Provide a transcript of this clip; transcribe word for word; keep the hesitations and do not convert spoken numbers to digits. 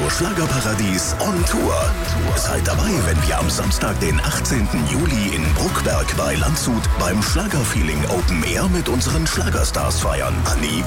Schlagerparadies on Tour. Seid dabei, wenn wir am Samstag, den achtzehnten Juli in Bruckberg bei Landshut beim Schlagerfeeling Open Air mit unseren Schlagerstars feiern. Anni